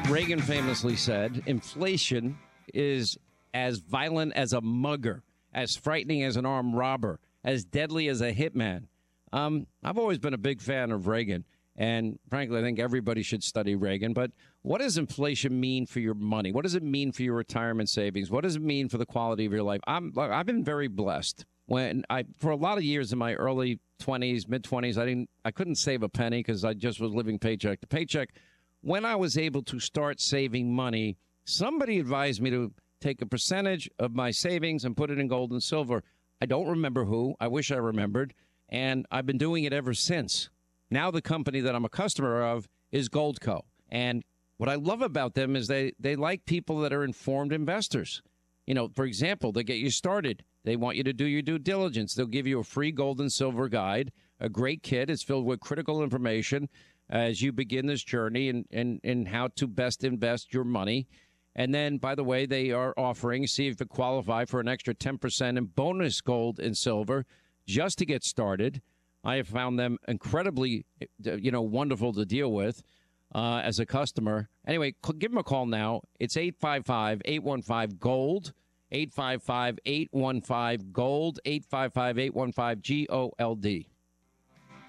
Reagan famously said, inflation is as violent as a mugger, as frightening as an armed robber, as deadly as a hitman. I've always been a big fan of Reagan, and frankly, I think everybody should study Reagan. But what does inflation mean for your money? What does it mean for your retirement savings? What does it mean for the quality of your life? I've been very blessed. For a lot of years in my early 20s, mid 20s, I couldn't save a penny because I just was living paycheck to paycheck. When I was able to start saving money, somebody advised me to take a percentage of my savings and put it in gold and silver. I don't remember who. I wish I remembered. And I've been doing it ever since. Now the company that I'm a customer of is Goldco. And what I love about them is they like people that are informed investors. You know, for example, they get you started. They want you to do your due diligence. They'll give you a free gold and silver guide, a great kit. It's filled with critical information as you begin this journey and how to best invest your money. And then, by the way, they are offering, see if you qualify for an extra 10% in bonus gold and silver just to get started. I have found them incredibly, wonderful to deal with as a customer. Anyway, give them a call now. It's 855-815-GOLD, 855-815-GOLD, 855-815-GOLD.